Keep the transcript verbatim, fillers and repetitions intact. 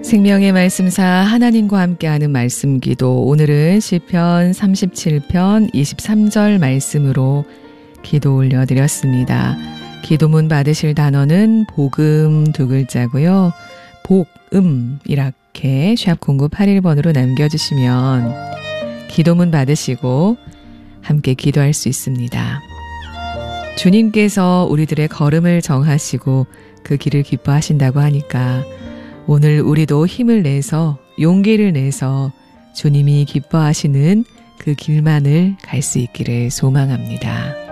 생명의 말씀사 하나님과 함께하는 말씀기도, 오늘은 시편 삼십칠 편 이십삼 절 말씀으로 기도 올려드렸습니다. 기도문 받으실 단어는 복음 두 글자고요. 복음 이렇게 샵 공구팔일 번으로 남겨주시면 기도문 받으시고 함께 기도할 수 있습니다. 주님께서 우리들의 걸음을 정하시고 그 길을 기뻐하신다고 하니까 오늘 우리도 힘을 내서 용기를 내서 주님이 기뻐하시는 그 길만을 갈 수 있기를 소망합니다.